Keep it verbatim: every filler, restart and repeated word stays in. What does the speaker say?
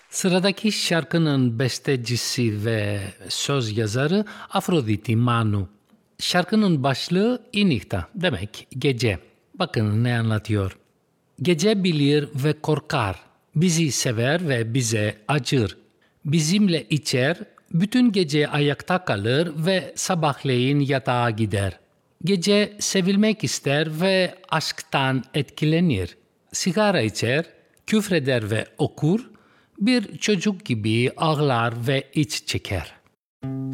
Sıradaki şarkının bestecisi ve söz yazarı Afroditi Manu. Şarkının başlığı inikta demek gece. Bakın ne anlatıyor. Gece bilir ve korkar. Bizi sever ve bize acır. Bizimle içer, bütün gece ayakta kalır ve sabahleyin yatağa gider. Gece sevilmek ister ve aşktan etkilenir. Sigara içer, küfreder ve okur, bir çocuk gibi ağlar ve iç çeker.